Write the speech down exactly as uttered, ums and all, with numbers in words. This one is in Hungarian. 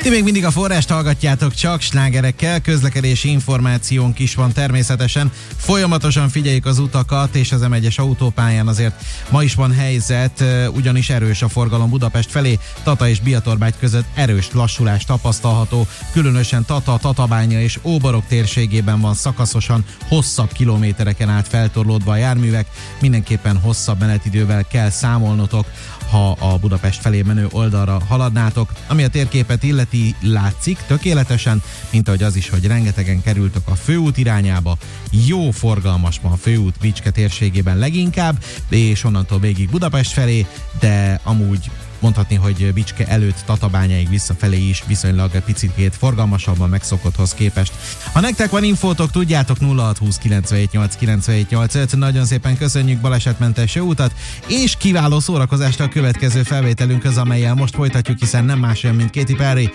Ti még mindig a Forrást hallgatjátok, csak slágerekkel, közlekedési információnk is van természetesen. Folyamatosan figyeljük az utakat, és az em egyes autópályán azért ma is van helyzet, ugyanis erős a forgalom Budapest felé. Tata és Biatorbágy között erős lassulás tapasztalható, különösen Tata, Tatabánya és Óbarok térségében van szakaszosan hosszabb kilométereken át feltorlódva a járművek. Mindenképpen hosszabb menetidővel kell számolnotok, ha a Budapest felé menő oldalra haladnátok. Ami a térképet illeti, látszik tökéletesen, mint ahogy az is, hogy rengetegen kerültök a főút irányába. Jó forgalmas ma a főút Bicske térségében leginkább, és onnantól végig Budapest felé, de amúgy mondhatni, hogy Bicske előtt Tatabányáig visszafelé is viszonylag picit forgalmasabban megszokotthoz képest. Ha nektek van infótok, tudjátok, nulla hat húsz kilencvenhét nyolc kilencvenhét nyolcvanöt. Nagyon szépen köszönjük balesetmentes jó utat, és kiváló szórakozást a következő felvételünkhöz, amellyel most folytatjuk, hiszen nem más jön, mint Katy Perry.